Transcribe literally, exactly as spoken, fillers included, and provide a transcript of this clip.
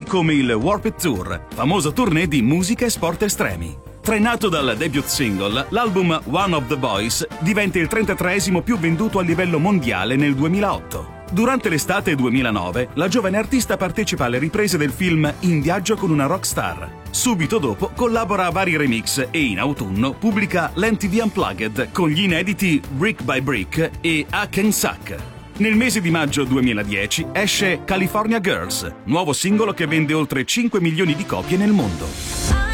come il Warped Tour, famoso tournée di musica e sport estremi. Trainato dal debut single, l'album One of the Boys diventa il trentatreesimo più venduto a livello mondiale nel duemilaotto. Durante l'estate duemilanove, la giovane artista partecipa alle riprese del film In viaggio con una rockstar. Subito dopo collabora a vari remix e in autunno pubblica l'M T V Unplugged con gli inediti Brick by Brick e Hack and Sack. Nel mese di maggio duemiladieci esce California Girls, nuovo singolo che vende oltre cinque milioni di copie nel mondo.